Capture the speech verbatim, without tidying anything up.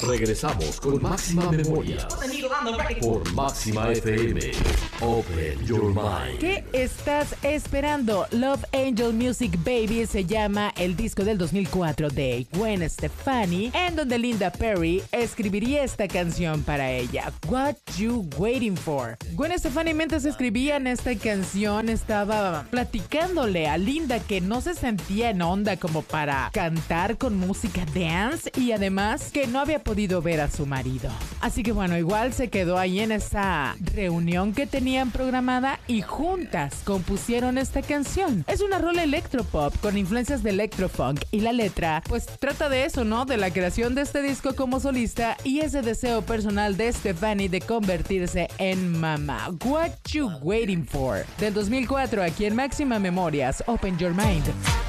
Regresamos con Máxima Memoria por Máxima F M. Open Your Mind. ¿Qué estás esperando? Love Angel Music Baby se llama el disco del dos mil cuatro de Gwen Stefani, en donde Linda Perry escribiría esta canción para ella, What You Waiting For. Gwen Stefani, mientras escribían esta canción, estaba platicándole a Linda que no se sentía en onda como para cantar con música dance y además que no había podido ver a su marido. Así que bueno, igual se quedó ahí en esa reunión que tenían programada y juntas compusieron esta canción. Es una rola electropop con influencias de electrofunk y la letra pues trata de eso, ¿no? De la creación de este disco como solista y ese deseo personal de Stefani de convertirse en mamá. What You Waiting For del dos mil cuatro aquí en Máxima Memorias. Open Your Mind.